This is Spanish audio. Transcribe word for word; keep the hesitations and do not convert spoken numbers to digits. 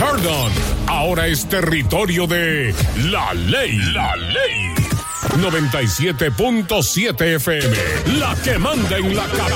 Perdón, ahora es territorio de La Ley. La Ley. noventa y siete punto siete F M, la que manda en la cara.